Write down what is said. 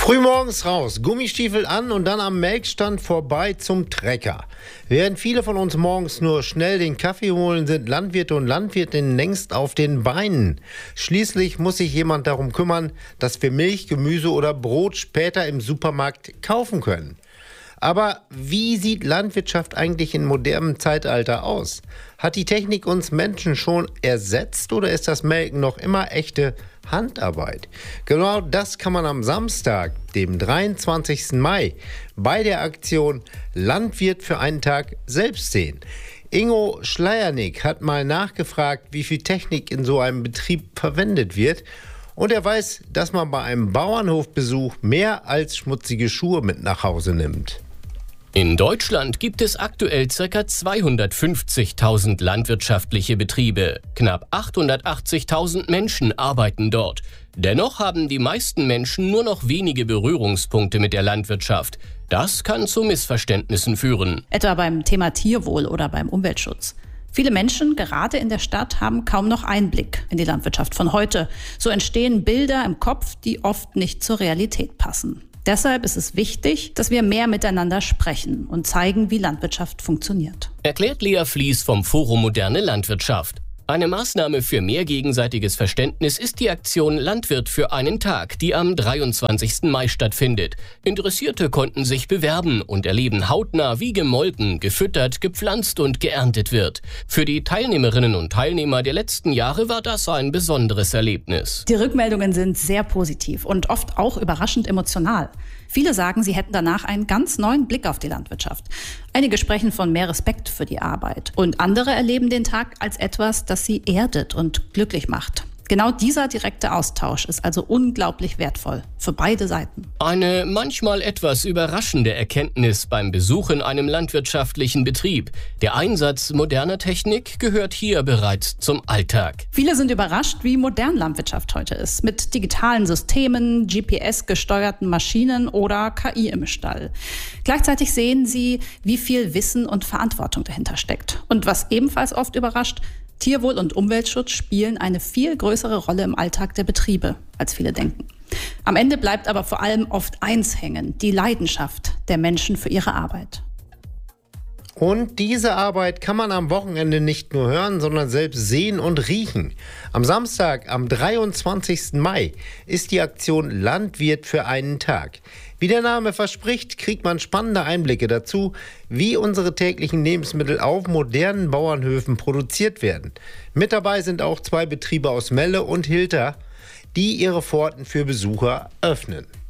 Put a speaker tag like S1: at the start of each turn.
S1: Frühmorgens raus, Gummistiefel an und dann am Melkstand vorbei zum Trecker. Während viele von uns morgens nur schnell den Kaffee holen, sind Landwirte und Landwirtinnen längst auf den Beinen. Schließlich muss sich jemand darum kümmern, dass wir Milch, Gemüse oder Brot später im Supermarkt kaufen können. Aber wie sieht Landwirtschaft eigentlich in modernem Zeitalter aus? Hat die Technik uns Menschen schon ersetzt oder ist das Melken noch immer echte Handarbeit? Genau das kann man am Samstag, dem 23. Mai, bei der Aktion Landwirt für einen Tag selbst sehen. Ingo Schleiernick hat mal nachgefragt, wie viel Technik in so einem Betrieb verwendet wird. Und er weiß, dass man bei einem Bauernhofbesuch mehr als schmutzige Schuhe mit nach Hause nimmt.
S2: In Deutschland gibt es aktuell ca. 250.000 landwirtschaftliche Betriebe. Knapp 880.000 Menschen arbeiten dort. Dennoch haben die meisten Menschen nur noch wenige Berührungspunkte mit der Landwirtschaft. Das kann zu Missverständnissen führen.
S3: Etwa beim Thema Tierwohl oder beim Umweltschutz. Viele Menschen, gerade in der Stadt, haben kaum noch Einblick in die Landwirtschaft von heute. So entstehen Bilder im Kopf, die oft nicht zur Realität passen. Deshalb ist es wichtig, dass wir mehr miteinander sprechen und zeigen, wie Landwirtschaft funktioniert.
S2: Erklärt Lea Flies vom Forum Moderne Landwirtschaft. Eine Maßnahme für mehr gegenseitiges Verständnis ist die Aktion Landwirt für einen Tag, die am 23. Mai stattfindet. Interessierte konnten sich bewerben und erleben hautnah, wie gemolken, gefüttert, gepflanzt und geerntet wird. Für die Teilnehmerinnen und Teilnehmer der letzten Jahre war das ein besonderes Erlebnis.
S3: Die Rückmeldungen sind sehr positiv und oft auch überraschend emotional. Viele sagen, sie hätten danach einen ganz neuen Blick auf die Landwirtschaft. Einige sprechen von mehr Respekt für die Arbeit und andere erleben den Tag als etwas, das sie erdet und glücklich macht. Genau dieser direkte Austausch ist also unglaublich wertvoll für beide Seiten.
S2: Eine manchmal etwas überraschende Erkenntnis beim Besuch in einem landwirtschaftlichen Betrieb. Der Einsatz moderner Technik gehört hier bereits zum Alltag.
S3: Viele sind überrascht, wie modern Landwirtschaft heute ist. Mit digitalen Systemen, GPS-gesteuerten Maschinen oder KI im Stall. Gleichzeitig sehen sie, wie viel Wissen und Verantwortung dahinter steckt. Und was ebenfalls oft überrascht: Tierwohl und Umweltschutz spielen eine viel größere Rolle im Alltag der Betriebe, als viele denken. Am Ende bleibt aber vor allem oft eins hängen: die Leidenschaft der Menschen für ihre Arbeit.
S1: Und diese Arbeit kann man am Wochenende nicht nur hören, sondern selbst sehen und riechen. Am Samstag, am 23. Mai, ist die Aktion Landwirt für einen Tag. Wie der Name verspricht, kriegt man spannende Einblicke dazu, wie unsere täglichen Lebensmittel auf modernen Bauernhöfen produziert werden. Mit dabei sind auch 2 Betriebe aus Melle und Hilter, die ihre Pforten für Besucher öffnen.